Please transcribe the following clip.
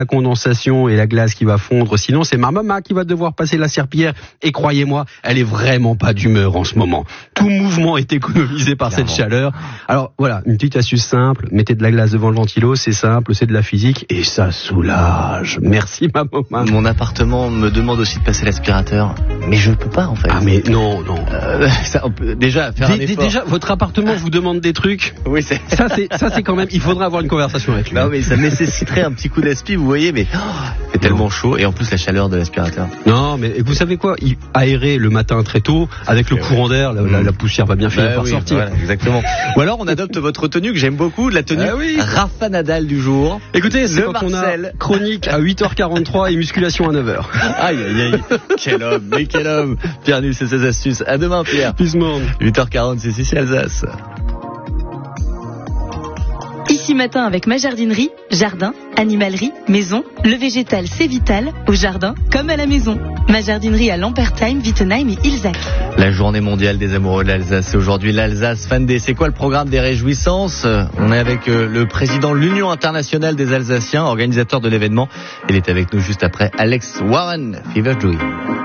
la condensation et la glace qui va fondre. Sinon, c'est ma maman qui va devoir passer la serpillière. Et croyez-moi, elle est vraiment pas d'humeur en ce moment. Tout mouvement est économisé par cette chaleur. Alors voilà, une petite astuce simple. Mettez de la glace devant le ventilo, c'est simple, c'est de la physique et ça soulage. Merci ma maman. Mon appartement me demande aussi de passer l'aspirateur, mais je peux pas en fait. Ah mais non. Ça, on peut déjà faire un effort. Déjà, votre appartement vous demande des trucs. Oui, c'est quand même. Il faudra avoir une conversation avec lui. Non mais ça nécessiterait un petit coup d'aspi, vous voyez, mais c'est tellement chaud et en plus la chaleur de l'aspirateur. Non, mais vous savez quoi, aérer le matin très tôt avec le courant d'air, la poussière va bien finir par sortir. Voilà, exactement. Ou alors on adopte votre tenue que j'aime beaucoup, la tenue Rafa Nadal du jour. Écoutez, c'est quand on a chronique à 8h43 et musculation à 9h. Aïe aïe aïe. Quel homme, mais quel homme. Pierre Nusse et ses astuces. À demain Pierre. Peace monde. 8h40, c'est ici Alsace. Ici matin avec ma jardinerie, jardin, animalerie, maison, le végétal c'est vital, au jardin comme à la maison. Ma jardinerie à Lampertheim, Wittenheim et Ilzach. La journée mondiale des amoureux de l'Alsace, c'est aujourd'hui l'Alsace Fan Day. C'est quoi le programme des réjouissances ? On est avec le président de l'Union internationale des Alsaciens, organisateur de l'événement. Il est avec nous juste après Alex Warren, Fever Joy.